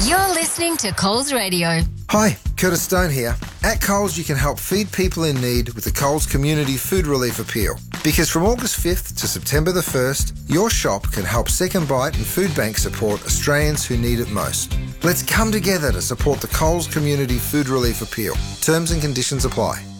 You're listening to Coles Radio. Hi, Curtis Stone here. At Coles, you can help feed people in need with the Coles Community Food Relief Appeal. Because from August 5th to September the 1st, your shop can help Second Bite and Food Bank support Australians who need it most. Let's come together to support the Coles Community Food Relief Appeal. Terms and conditions apply.